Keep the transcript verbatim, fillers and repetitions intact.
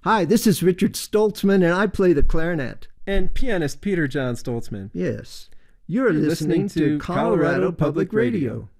Hi, this is Richard Stoltzman, and I play the clarinet. And pianist Peter John Stoltzman. Yes. You're, You're listening, listening to to Colorado, Colorado Public Public Radio. Radio.